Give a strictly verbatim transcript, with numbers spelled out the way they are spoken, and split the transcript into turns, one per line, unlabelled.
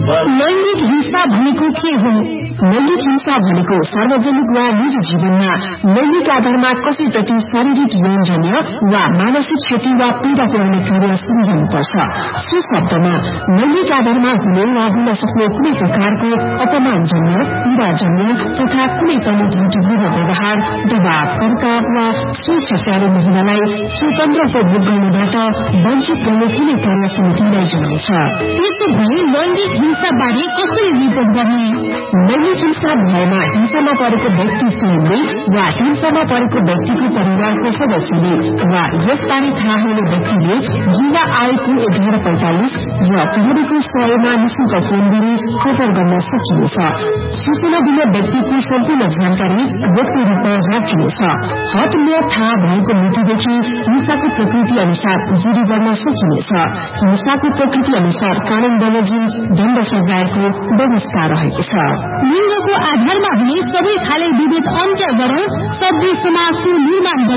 लैंगिक हिंसा भनेको के हो? लैंगिक हिंसा भनेको सार्वजनिक वा निजी जीवनमा लैंगिक आधारमा कसैप्रति शारीरिक यौनजन्य वा मानसिक क्षति वा पीड़ा पुर्याउने कार्य सम्झनुपर्छ। सो शब्दमा लैंगिक आधारमा हुने वा हुन सक्ने कुनै प्रकारको अपमानजन्य, पीड़ाजन्य तथा कुनै पनि झुटो व्यवहार, दबाव, प्रकार वा स्वेच्छाचारी महिलालाई स्वतन्त्रको भोग गर्नबाट वञ्चित गर्ने कुनै कार्य समितिलाई जनाउँछ। त्यसो भए लैंगिक हिंसा बारे कसरी रिपोर्ट गर्ने? लैंगिक हिंसा भएमा हिंसामा परेको व्यक्ति स्वयंले वा हिंसामा परेको व्यक्तिको परिवारको सदस्यले वा यसबारे थाहा हुने व्यक्तिले जिल्ला आयोगको एघार पैंतालिस र प्रहरीको सयमा निशुल्क फोन गरी खबर गर्न सकिनेछ। सूचना दिने व्यक्तिको सम्पूर्ण जानकारी गोप्य रूपमा राखिनेछ। हदमा थाहा भएको मितिदेखि हिंसाको प्रकृति अनुसार जुरी गर्न सकिनेछ। हिंसाको प्रकृति अनुसार कानून बमोजिम दण्ड सजायको व्यवस्था रहेको छ। लिंगको आधारमा हुने सबै खाले विभेद अन्त्य गरौं, सभ्य समाजको निर्माण